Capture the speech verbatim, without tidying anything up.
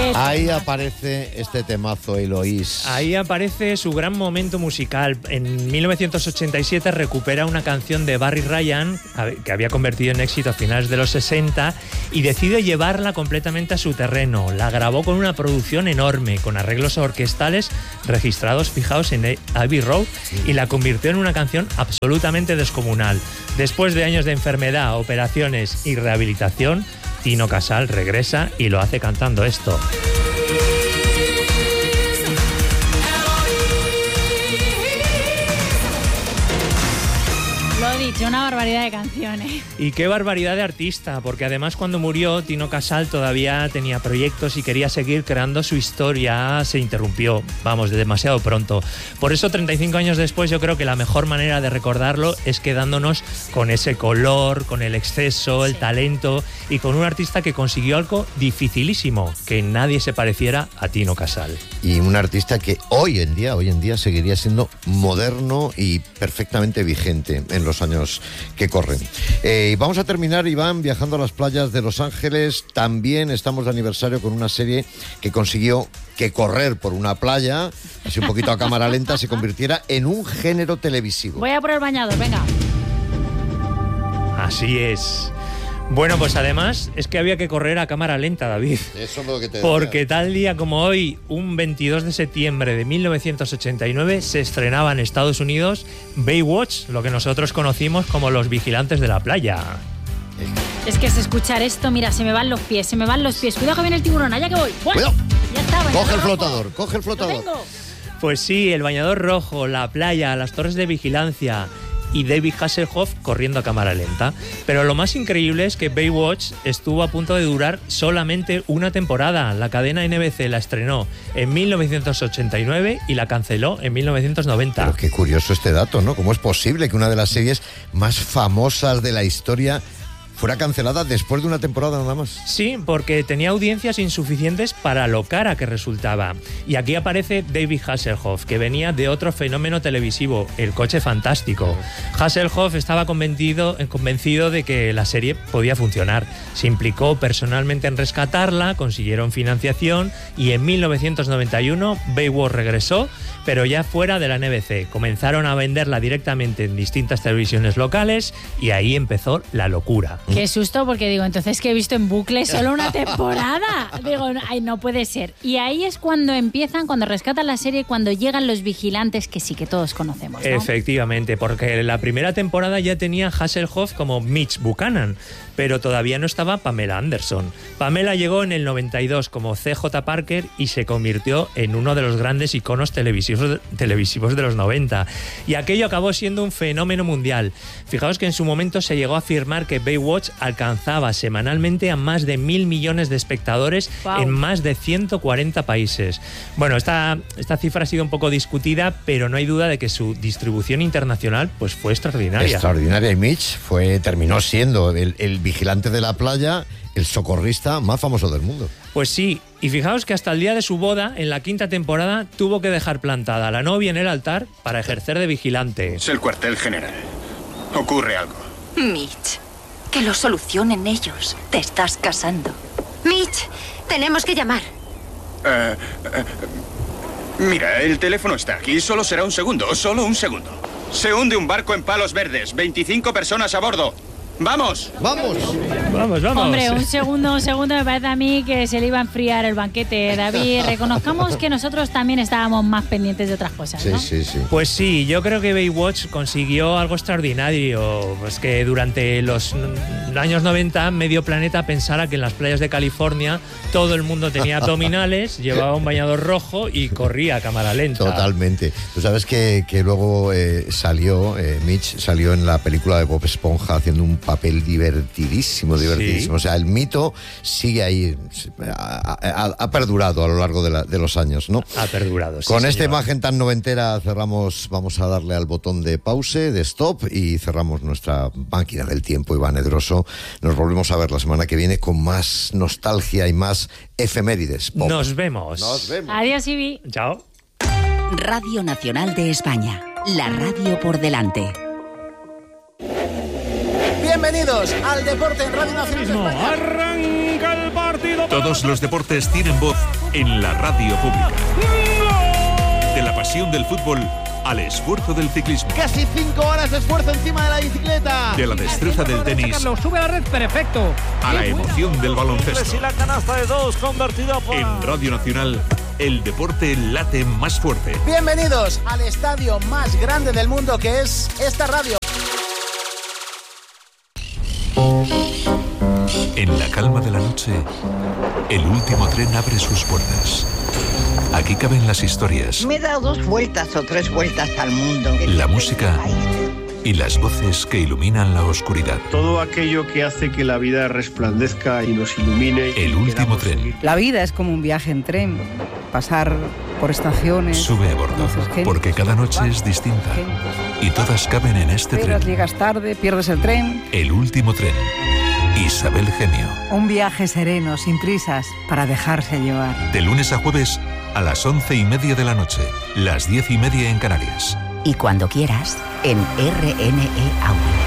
Ahí aparece este temazo, Eloís. Ahí aparece su gran momento musical. En mil novecientos ochenta y siete recupera una canción de Barry Ryan, que había convertido en éxito a finales de los sesenta, y decide llevarla completamente a su terreno. La grabó con una producción enorme, con arreglos orquestales registrados, fijaos, en Abbey Road, y la convirtió en una canción absolutamente descomunal. Después de años de enfermedad, operaciones y rehabilitación, Tino Casal regresa y lo hace cantando esto. Lo he dicho, una barbaridad de canciones. Y qué barbaridad de artista, porque además cuando murió Tino Casal todavía tenía proyectos y quería seguir creando su historia. Se interrumpió, vamos, de demasiado pronto. Por eso treinta y cinco años después yo creo que la mejor manera de recordarlo es quedándonos con ese color, con el exceso, el sí. talento y con un artista que consiguió algo dificilísimo, que nadie se pareciera a Tino Casal. Y un artista que hoy en día, hoy en día seguiría siendo moderno y perfectamente vigente en los años que corren. Eh, y vamos a terminar, Iván, viajando a las playas de Los Ángeles. También estamos de aniversario con una serie que consiguió que correr por una playa, así un poquito a cámara lenta, se convirtiera en un género televisivo. Voy a por el bañador, venga. Así es. Bueno, pues además es que había que correr a cámara lenta, David. Eso es lo que te Porque decía. Tal día como hoy, un veintidós de septiembre de mil novecientos ochenta y nueve, se estrenaba en Estados Unidos Baywatch, lo que nosotros conocimos como Los Vigilantes de la Playa. Es que es escuchar esto, mira, se me van los pies, se me van los pies. Cuidado que viene el tiburón, allá que voy. Cuidado. Ya está, bañador Coge el rojo. flotador, coge el flotador. Pues sí, el bañador rojo, la playa, las torres de vigilancia y David Hasselhoff corriendo a cámara lenta. Pero lo más increíble es que Baywatch estuvo a punto de durar solamente una temporada. La cadena N B C la estrenó en mil novecientos ochenta y nueve y la canceló en mil novecientos noventa. Pero qué curioso este dato, ¿no? ¿Cómo es posible que una de las series más famosas de la historia fuera cancelada después de una temporada nada más? Sí, porque tenía audiencias insuficientes para lo cara que resultaba. Y aquí aparece David Hasselhoff, que venía de otro fenómeno televisivo, El Coche Fantástico. Hasselhoff estaba convencido, convencido de que la serie podía funcionar. Se implicó personalmente en rescatarla, consiguieron financiación y en mil novecientos noventa y uno Baywatch regresó, pero ya fuera de la N B C. Comenzaron a venderla directamente en distintas televisiones locales y ahí empezó la locura. Qué susto, porque digo, entonces que he visto en bucle solo una temporada. Digo, ay, no puede ser. Y ahí es cuando empiezan, cuando rescatan la serie, cuando llegan los vigilantes que sí que todos conocemos, ¿no? Efectivamente, porque la primera temporada ya tenía Hasselhoff como Mitch Buchanan, pero todavía no estaba Pamela Anderson. Pamela llegó en el noventa y dos como C J Parker y se convirtió en uno de los grandes iconos televisivos, televisivos de los noventa. Y aquello acabó siendo un fenómeno mundial. Fijaos que en su momento se llegó a afirmar que Baywatch alcanzaba semanalmente a más de mil millones de espectadores wow. en más de ciento cuarenta países. Bueno, esta, esta cifra ha sido un poco discutida, pero no hay duda de que su distribución internacional pues fue extraordinaria. Extraordinaria. Y Mitch fue, terminó siendo el, el vigilante de la playa, el socorrista más famoso del mundo. Pues sí, y fijaos que hasta el día de su boda, en la quinta temporada, tuvo que dejar plantada a la novia en el altar para ejercer de vigilante. Es el cuartel general. Ocurre algo. Mitch, que lo solucionen ellos. Te estás casando. Mitch, tenemos que llamar. Uh, uh, mira, el teléfono está aquí. Solo será un segundo, solo un segundo. Se hunde un barco en Palos Verdes. veinticinco personas a bordo. ¡Vamos! ¡Vamos! ¡Vamos, vamos! Hombre, un segundo, un segundo me parece a mí que se le iba a enfriar el banquete, David. Reconozcamos que nosotros también estábamos más pendientes de otras cosas, ¿no? Sí, sí, sí. Pues sí, yo creo que Baywatch consiguió algo extraordinario. Pues que durante los años noventa medio planeta pensara que en las playas de California todo el mundo tenía abdominales, llevaba un bañador rojo y corría a cámara lenta. Totalmente. Tú sabes que, que luego eh, salió, eh, Mitch salió en la película de Bob Esponja haciendo un papel divertidísimo, divertidísimo. ¿Sí? O sea, el mito sigue ahí, ha, ha, ha perdurado a lo largo de, la, de los años, ¿no? Ha perdurado, sí, Con señor. esta imagen tan noventera cerramos, vamos a darle al botón de pause, de stop, y cerramos nuestra máquina del tiempo, Iván Edroso. Nos volvemos a ver la semana que viene con más nostalgia y más efemérides. Pop. Nos vemos. Nos vemos. Adiós, Ibi. Chao. Radio Nacional de España. La radio por delante. Bienvenidos al deporte en Radio Nacional de España. ¡Arranca! arranca el partido. Todos los deportes tienen voz en la radio pública. De la pasión del fútbol al esfuerzo del ciclismo. Casi cinco horas de esfuerzo encima de la bicicleta. De la destreza del tenis. Sube a la red, perfecto. A la emoción del baloncesto. Y la canasta de dos convertida por... En Radio Nacional, el deporte late más fuerte. Bienvenidos al estadio más grande del mundo, que es esta radio. En la calma de la noche, el último tren abre sus puertas. Aquí caben las historias. Me he dado dos vueltas o tres vueltas al mundo. La música y las voces que iluminan la oscuridad. Todo aquello que hace que la vida resplandezca y nos ilumine. El último tren. La vida es como un viaje en tren. Pasar por estaciones. Sube a bordo, porque cada noche es distinta. Y todas caben en este Esperas, tren. Llegas tarde, pierdes el tren. El último tren. Isabel Gemio. Un viaje sereno, sin prisas, para dejarse llevar. De lunes a jueves a las once y media de la noche, las diez y media en Canarias. Y cuando quieras, en R N E Audio.